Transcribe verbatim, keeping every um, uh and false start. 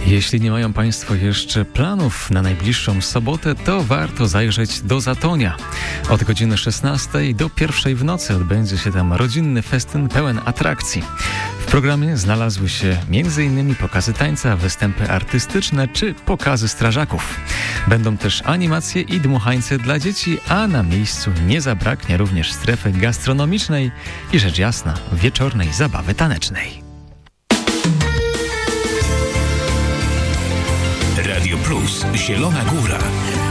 Jeśli nie mają Państwo jeszcze planów na najbliższą sobotę, to warto zajrzeć do Zatonia. Od godziny szesnastej do pierwszej w nocy odbędzie się tam rodzinny festyn pełen atrakcji. W programie znalazły się między innymi pokazy tańca, występy artystyczne czy pokazy strażaków. Będą też animacje i dmuchańce dla dzieci, a na miejscu nie zabraknie również strefy gastronomicznej i rzecz jasna wieczornej zabawy tanecznej. Radio Plus, Zielona Góra.